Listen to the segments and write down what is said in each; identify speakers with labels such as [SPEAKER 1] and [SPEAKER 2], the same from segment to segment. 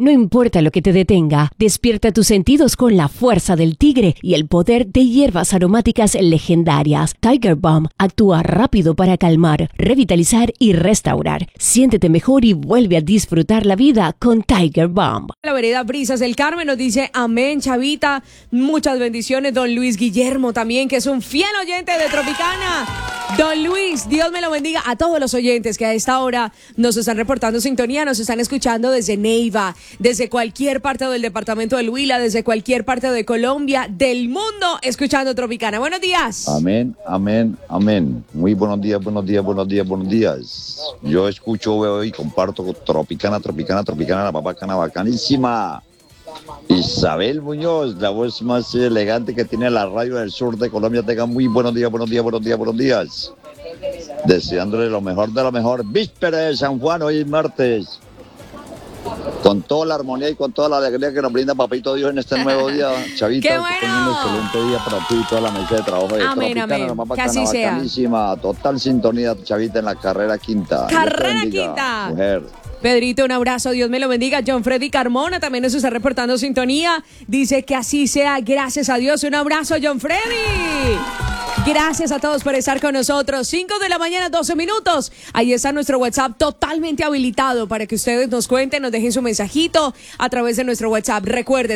[SPEAKER 1] No importa lo que te detenga, despierta tus sentidos con la fuerza del tigre y el poder de hierbas aromáticas legendarias. Tiger Balm actúa rápido para calmar, revitalizar y restaurar. Siéntete mejor y vuelve a disfrutar la vida con Tiger Balm.
[SPEAKER 2] La vereda Brisas del Carmen nos dice amén, Chavita. Muchas bendiciones. Don Luis Guillermo también, que es un fiel oyente de Tropicana. Don Luis, Dios me lo bendiga a todos los oyentes que a esta hora nos están reportando sintonía, nos están escuchando desde Neiva, desde cualquier parte del departamento del Huila, desde cualquier parte de Colombia, del mundo, escuchando Tropicana. Buenos días.
[SPEAKER 3] Amén, amén, amén. Muy buenos días, buenos días, buenos días, buenos días. Yo escucho, veo y comparto con Tropicana, la papacana bacanísima. Isabel Muñoz, la voz más elegante que tiene la radio del sur de Colombia. Tenga muy buenos días, buenos días, buenos días, buenos días. Deseándole lo mejor de lo mejor. Víspera de San Juan, hoy es martes. Con toda la armonía y con toda la alegría que nos brinda Papito Dios en este nuevo día. Chavita,
[SPEAKER 2] ¡qué bueno!
[SPEAKER 3] que tenga un excelente día para ti y toda la mesa de trabajo de
[SPEAKER 2] amén,
[SPEAKER 3] Tropicana,
[SPEAKER 2] amén.
[SPEAKER 3] la
[SPEAKER 2] Que así sea.
[SPEAKER 3] bacanísima. Total sintonía, Chavita, en la carrera quinta.
[SPEAKER 2] Carrera quinta.
[SPEAKER 3] Mujer.
[SPEAKER 2] Pedrito, un abrazo, Dios me lo bendiga. John Freddy Carmona también nos está reportando sintonía. Dice que así sea, gracias a Dios. Un abrazo, John Freddy. Gracias a todos por estar con nosotros. 5 de la mañana, 12 minutos. Ahí está nuestro WhatsApp totalmente habilitado para que ustedes nos cuenten, nos dejen su mensajito a través de nuestro WhatsApp. Recuerde,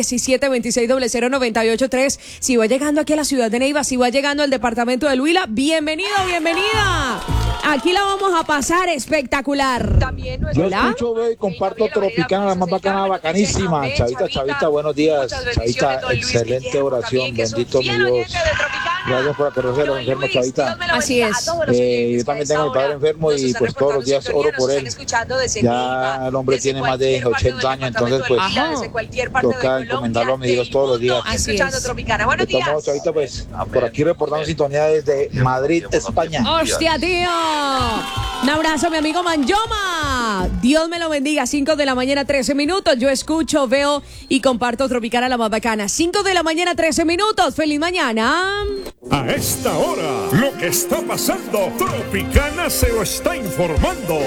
[SPEAKER 2] 317-2600-983. Si va llegando aquí a la ciudad de Neiva, si va llegando al departamento del Huila, bienvenido, bienvenida. Aquí la vamos a pasar espectacular.
[SPEAKER 4] También yo escucho, veo y comparto Tropicana, la más bacana, bacanísima. Chavita, buenos días. Chavita, excelente oración, bendito mi Dios. Gracias por acordarse de los enfermos, Chavita.
[SPEAKER 2] Así es.
[SPEAKER 4] Yo también tengo a mi padre enfermo y pues todos los días oro por él. Ya el hombre tiene más de 80 años, entonces pues toca encomendarlo a mi Dios todos los días.
[SPEAKER 2] Así es.
[SPEAKER 4] De todos modos, Chavita, pues por aquí reportando sintonía desde Madrid, España.
[SPEAKER 2] ¡Hostia, tío! Un abrazo, mi amigo Manjoma. Dios me lo bendiga. 5 de la mañana, 13 minutos. Yo escucho, veo y comparto Tropicana, la más bacana. 5 de la mañana, 13 minutos. ¡Feliz mañana!
[SPEAKER 5] A esta hora, lo que está pasando, Tropicana se lo está informando.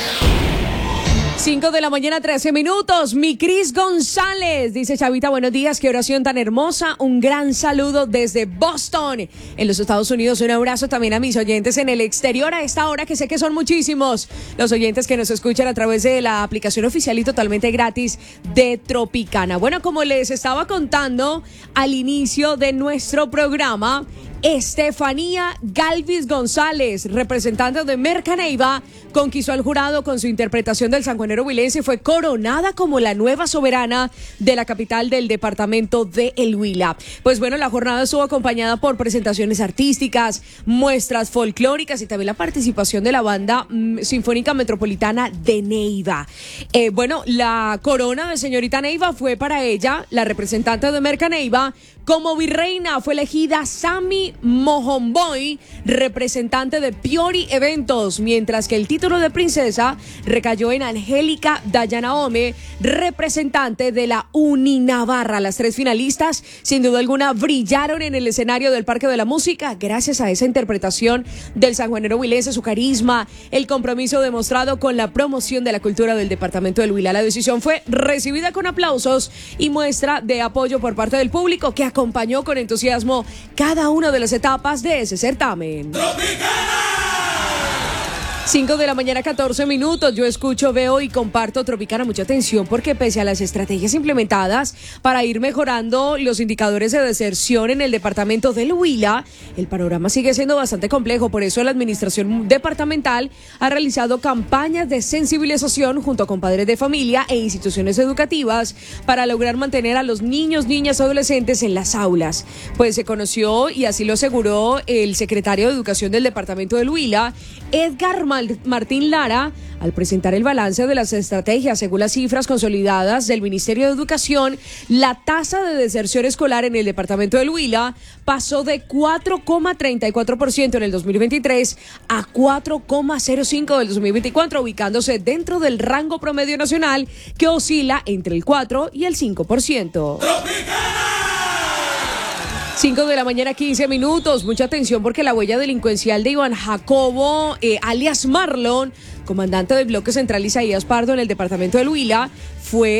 [SPEAKER 2] 5 de la mañana, 13 minutos. Mi Cris González dice: Chavita, buenos días, qué oración tan hermosa. Un gran saludo desde Boston, en los Estados Unidos. Un abrazo también a mis oyentes en el exterior a esta hora, que sé que son muchísimos los oyentes que nos escuchan a través de la aplicación oficial y totalmente gratis de Tropicana. Bueno, como les estaba contando al inicio de nuestro programa, Estefanía Galvis González, representante de Mercaneiva, conquistó al jurado con su interpretación del sanjuanero huilense y fue coronada como la nueva soberana de la capital del departamento de El Huila. Pues bueno, la jornada estuvo acompañada por presentaciones artísticas, muestras folclóricas y también la participación de la banda sinfónica metropolitana de Neiva. Bueno, la corona de señorita Neiva fue para ella, la representante de Mercaneiva. Como virreina fue elegida Sami Mohomboy, representante de Piori Eventos, mientras que el título de princesa recayó en Angélica Dayanaome, representante de la Uninavarra. Las tres finalistas, sin duda alguna, brillaron en el escenario del Parque de la Música gracias a esa interpretación del sanjuanero huilense, su carisma, el compromiso demostrado con la promoción de la cultura del departamento del Huila. La decisión fue recibida con aplausos y muestra de apoyo por parte del público, que acompañó con entusiasmo cada una de las etapas de ese certamen. 5 de la mañana, 14 minutos. Yo escucho, veo y comparto Tropicana. Mucha atención, porque pese a las estrategias implementadas para ir mejorando los indicadores de deserción en el departamento del Huila, el panorama sigue siendo bastante complejo. Por eso la administración departamental ha realizado campañas de sensibilización junto con padres de familia e instituciones educativas para lograr mantener a los niños, niñas, adolescentes en las aulas. Pues se conoció, y así lo aseguró el secretario de Educación del departamento del Huila, Edgar Martín Lara, al presentar el balance de las estrategias. Según las cifras consolidadas del Ministerio de Educación, la tasa de deserción escolar en el departamento del Huila pasó de 4,34% en el 2023 a 4,05% del 2024, ubicándose dentro del rango promedio nacional, que oscila entre el 4 y el 5%. 5 de la mañana, 15 minutos. Mucha atención, porque la huella delincuencial de Iván Jacobo, alias Marlon, comandante del bloque central Isaías Pardo en el departamento del Huila, fue